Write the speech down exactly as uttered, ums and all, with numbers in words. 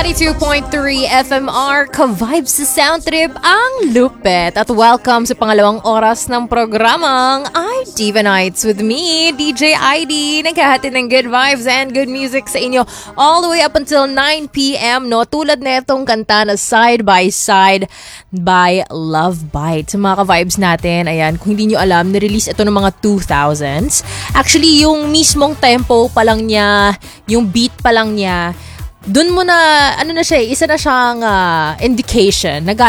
ninety-two point three F M R, ka-vibes sa sound trip ang Lupet. At welcome sa pangalawang oras ng programang I Diva Nights with me, D J I D. Naghahatid ng good vibes and good music sa inyo all the way up until nine p.m. No? Tulad na itong kanta na Side by Side by Love Bite. Sa mga ka-vibes natin, ayan, kung hindi nyo alam, nirelease ito ng mga two thousands. Actually, yung mismong tempo pa lang niya, yung beat pa lang niya, dun mo na, ano na siya, isa na siyang uh, indication na